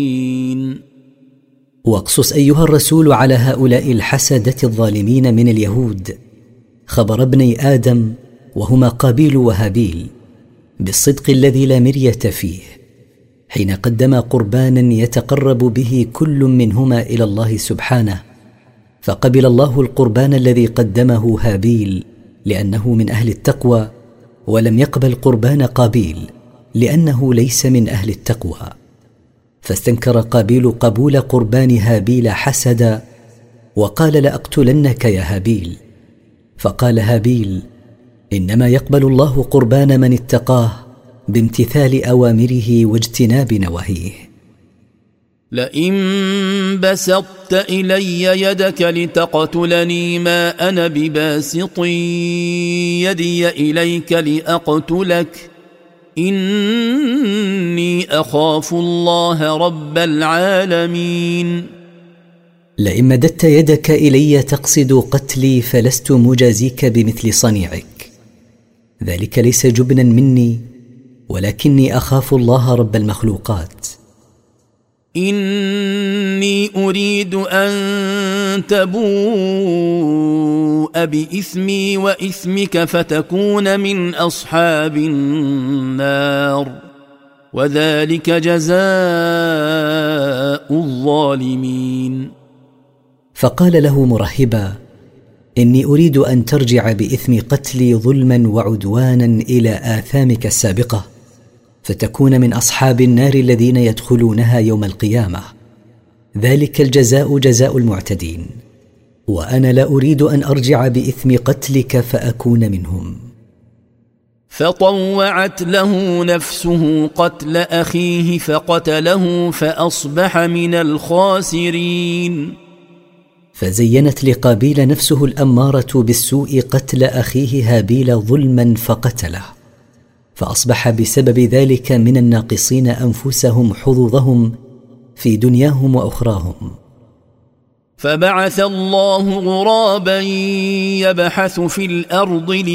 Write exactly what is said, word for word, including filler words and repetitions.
واقصص أيها الرسول على هؤلاء الحسدة الظالمين من اليهود خبر ابني آدم وهما قابيل وهابيل بالصدق الذي لا مرية فيه، حين قدما قربانا يتقرب به كل منهما إلى الله سبحانه، فقبل الله القربان الذي قدمه هابيل لأنه من أهل التقوى، ولم يقبل قربان قابيل لأنه ليس من أهل التقوى. فاستنكر قابيل قبول قربان هابيل حسدا وقال لأقتلنك يا هابيل. فقال هابيل: إنما يقبل الله قربان من اتقاه بامتثال أوامره واجتناب نواهيه. لئن بسطت إلي يدك لتقتلني ما أنا بباسط يدي إليك لأقتلك إني أخاف الله رب العالمين. لئن مددت يدك إلي تقصد قتلي فلست مجازيك بمثل صنيعك، ذلك ليس جبنا مني ولكني أخاف الله رب المخلوقات. إني أريد أن تبوء بإثمي وإثمك فتكون من أصحاب النار وذلك جزاء الظالمين. فقال له مرهبا: إني أريد أن ترجع بإثم قتلي ظلما وعدوانا إلى آثامك السابقة فتكون من أصحاب النار الذين يدخلونها يوم القيامة، ذلك الجزاء جزاء المعتدين، وأنا لا أريد أن أرجع بإثم قتلك فأكون منهم. فطوعت له نفسه قتل أخيه فقتله فأصبح من الخاسرين. فزينت لقابيل نفسه الأمارة بالسوء قتل أخيه هابيل ظلما فقتله، فأصبح بسبب ذلك من الناقصين أنفسهم حظوظهم في دنياهم وأخراهم. فبعث الله غرابا يبحث في الأرض